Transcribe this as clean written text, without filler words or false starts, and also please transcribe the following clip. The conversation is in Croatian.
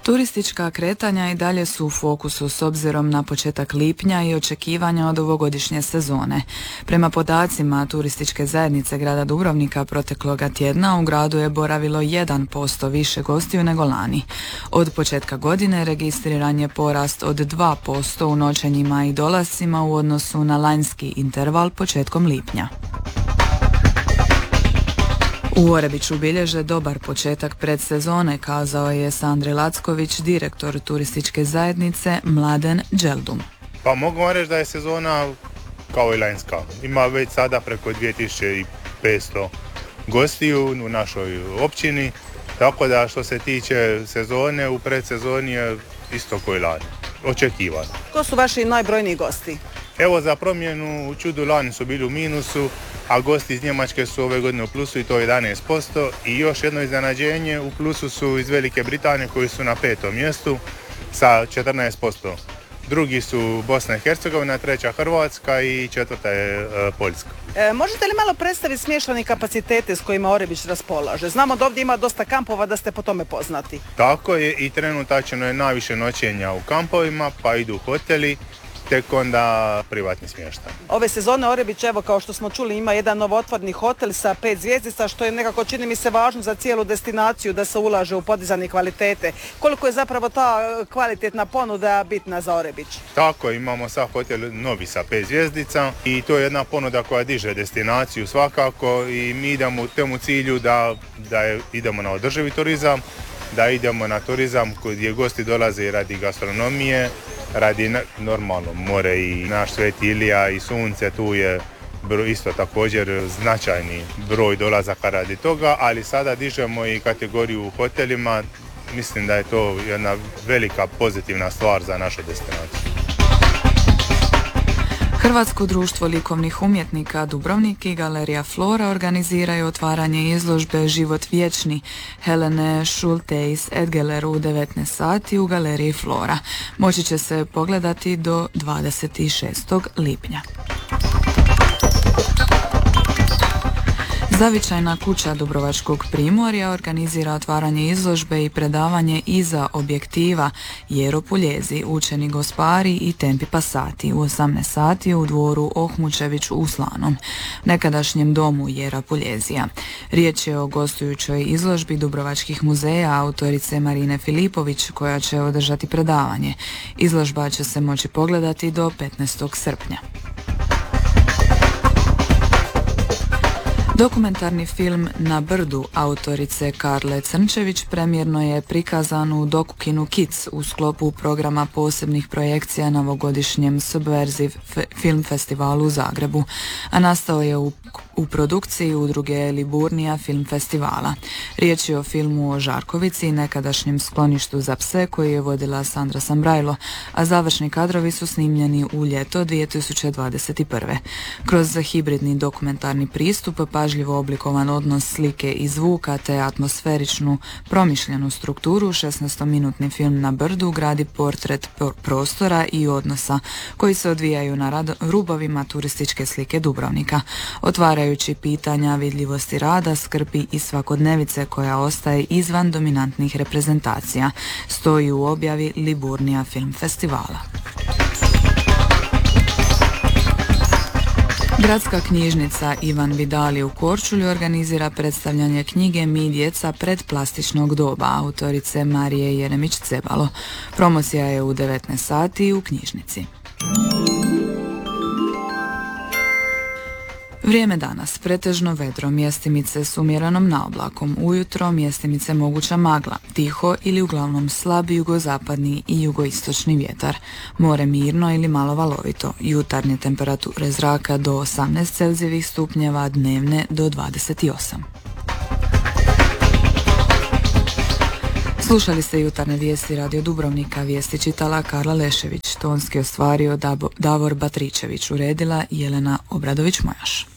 Turistička kretanja i dalje su u fokusu s obzirom na početak lipnja i očekivanja od ovogodišnje sezone. Prema podacima turističke zajednice grada Dubrovnika protekloga tjedna u gradu je boravilo 1% više gostiju nego lani. Od početka godine registriran je porast od 2% u noćenjima i dolascima u odnosu na lanjski interval početkom lipnja. U Orebiću bilježe dobar početak predsezone, kazao je Sandri Lacković, direktor turističke zajednice Mladen Đeldum. Pa mogu vam reći da je sezona kao i lanjska. Ima već sada preko 2500 gostiju u našoj općini, tako da što se tiče sezone, u predsezoni je isto koji lani. Očekivano. Ko su vaši najbrojniji gosti? Evo, za promjenu u čudu lani su bili u minusu, a gosti iz Njemačke su ove godine u plusu i to 11%. I još jedno iznenađenje, u plusu su iz Velike Britanije koji su na 5. mjestu sa 14%. Drugi su Bosna i Hercegovina, treća Hrvatska i četvrta je Poljska. Možete li malo predstaviti smještajne kapacitete s kojima Orebić raspolaže? Znamo da ovdje ima dosta kampova, da ste po tome poznati. Tako je, i trenutačno je najviše noćenja u kampovima, pa idu hoteli, tek onda privatni smještaj. Ove sezone Orebić, evo kao što smo čuli, ima jedan novotvorni hotel sa 5 zvjezdica, što je nekako, čini mi se, važno za cijelu destinaciju da se ulaže u podizanje kvalitete. Koliko je zapravo ta kvalitetna ponuda bitna za Orebić? Tako, imamo sad hotel novi sa 5 zvjezdica i to je jedna ponuda koja diže destinaciju svakako i mi idemo u temu cilju da idemo na održivi turizam, da idemo na turizam gdje gosti dolaze radi gastronomije, radi normalno more i naš Sveti Ilija i sunce, tu je isto također značajni broj dolazaka radi toga, ali sada dižemo i kategoriju u hotelima. Mislim da je to jedna velika pozitivna stvar za našu destinaciju. Hrvatsko društvo likovnih umjetnika Dubrovnik i Galerija Flora organiziraju otvaranje izložbe Život vječni Helene Schultheis Edgeler u 19 sati u Galeriji Flora. Moći će se pogledati do 26. lipnja. Zavičajna kuća Dubrovačkog primorja organizira otvaranje izložbe i predavanje iza objektiva Jero Puljezi, učeni Gospari i Tempi Passati u 18 sati u dvoru Ohmučević u Slanom, nekadašnjem domu Jera Puljezija. Riječ je o gostujućoj izložbi Dubrovačkih muzeja autorice Marine Filipović koja će održati predavanje. Izložba će se moći pogledati do 15. srpnja. Dokumentarni film Na brdu autorice Karle Crnčević premijerno je prikazan u Dokukinu Kids u sklopu programa posebnih projekcija na ovogodišnjem Subversive Film Festivalu u Zagrebu, a nastao je u produkciji udruge Liburnija Film Festivala. Riječ je o filmu o Žarkovici i nekadašnjem skloništu za pse koji je vodila Sandra Sambrajlo, a završni kadrovi su snimljeni u ljeto 2021. Kroz hibridni dokumentarni pristup, pažljivo oblikovan odnos slike i zvuka te atmosferičnu promišljenu strukturu, 16-minutni film Na brdu gradi portret prostora i odnosa koji se odvijaju na rubovima turističke slike Dubrovnika, otvarajući pitanja vidljivosti rada, skrbi i svakodnevice koja ostaje izvan dominantnih reprezentacija, stoji u objavi Liburnija Film Festivala. Gradska knjižnica Ivan Vidali u Korčuli organizira predstavljanje knjige Mi djeca predplastičnog doba autorice Marije Jeremić-Cebalo. Promocija je u 19 sati u knjižnici. Vrijeme danas, pretežno vedro, mjestimice s umjerenom naoblakom, ujutro mjestimice moguća magla, tiho ili uglavnom slab jugozapadni i jugoistočni vjetar, more mirno ili malo valovito, jutarnje temperature zraka do 18 Celzijevih stupnjeva, dnevne do 28. Slušali ste jutarnje vijesti Radio Dubrovnika, vijesti čitala Karla Lešević, tonski ostvario Davor Batričević, uredila Jelena Obradović-Mojaš.